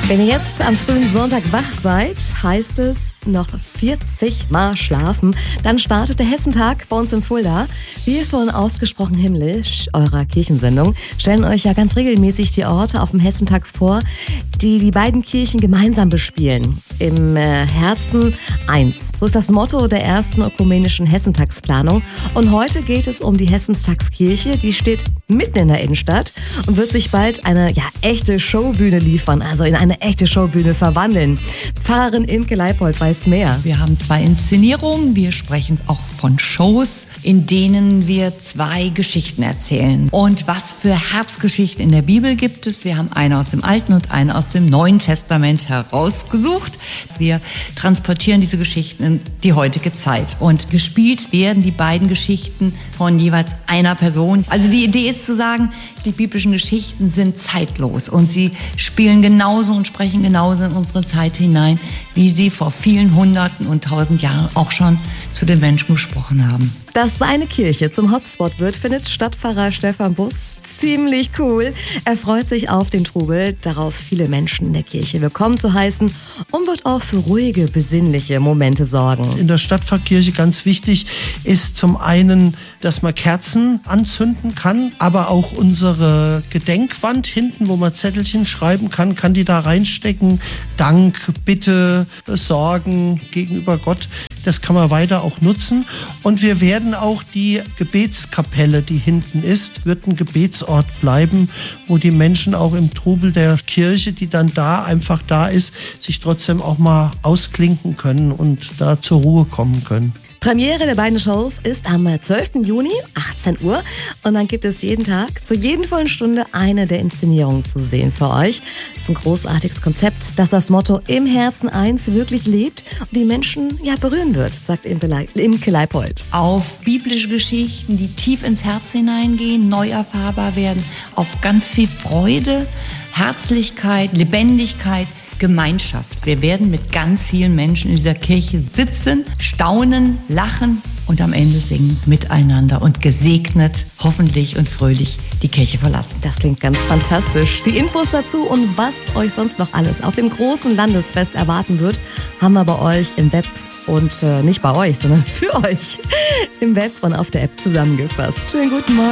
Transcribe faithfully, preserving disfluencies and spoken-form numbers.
Wenn ihr jetzt am frühen Sonntag wach seid, heißt es noch vierzig Mal schlafen. Dann startet der Hessentag bei uns in Fulda. Wir von Ausgesprochen Himmlisch, eurer Kirchensendung, stellen euch ja ganz regelmäßig die Orte auf dem Hessentag vor, die die beiden Kirchen gemeinsam bespielen. Im äh, Herzen eins. So ist das Motto der ersten ökumenischen Hessentagsplanung. Und heute geht es um die Hessenstagskirche. Die steht mitten in der Innenstadt und wird sich bald eine ja, echte Showbühne liefern, also in eine echte Showbühne verwandeln. Pfarrerin Imke Leipold weiß mehr. Wir haben zwei Inszenierungen. Wir sprechen auch von Shows, in denen wir zwei Geschichten erzählen. Und was für Herzgeschichten in der Bibel gibt es? Wir haben eine aus dem Alten und eine aus dem Neuen Testament herausgesucht. Wir transportieren diese Geschichten in die heutige Zeit. Und gespielt werden die beiden Geschichten von jeweils einer Person. Also die Idee ist zu sagen, die biblischen Geschichten sind zeitlos und sie spielen genauso und sprechen genauso in unsere Zeit hinein, wie sie vor vielen Hunderten und tausend Jahren auch schon zu den Menschen gesprochen haben. Dass seine Kirche zum Hotspot wird, findet Stadtpfarrer Stefan Bus ziemlich cool. Er freut sich auf den Trubel, darauf viele Menschen in der Kirche willkommen zu heißen und wird auch für ruhige, besinnliche Momente sorgen. In der Stadtpfarrkirche ganz wichtig ist zum einen, dass man Kerzen anzünden kann, aber auch unsere Gedenkwand hinten, wo man Zettelchen schreiben kann, kann die da reinstecken. Dank, Bitte, Sorgen gegenüber Gott. Das kann man weiter auch nutzen. Und wir werden auch die Gebetskapelle, die hinten ist, wird ein Gebetsort bleiben, wo die Menschen auch im Trubel der Kirche, die dann da einfach da ist, sich trotzdem auch mal ausklinken können und da zur Ruhe kommen können. Premiere der beiden Shows ist am zwölften Juni, achtzehn Uhr. Und dann gibt es jeden Tag, zu jeden vollen Stunde, eine der Inszenierungen zu sehen für euch. Das ist ein großartiges Konzept, das das Motto im Herzen eins wirklich lebt und die Menschen ja berühren wird, sagt Imke Leipold. Auf biblische Geschichten, die tief ins Herz hineingehen, neu erfahrbar werden, auf ganz viel Freude, Herzlichkeit, Lebendigkeit, Gemeinschaft. Wir werden mit ganz vielen Menschen in dieser Kirche sitzen, staunen, lachen und am Ende singen miteinander und gesegnet, hoffentlich und fröhlich die Kirche verlassen. Das klingt ganz fantastisch. Die Infos dazu und was euch sonst noch alles auf dem großen Landesfest erwarten wird, haben wir bei euch im Web und äh, nicht bei euch, sondern für euch im Web und auf der App zusammengefasst. Schönen guten Morgen.